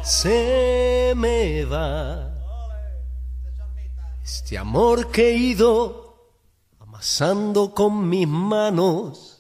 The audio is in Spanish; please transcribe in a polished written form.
se me va. Este amor que he ido amasando con mis manos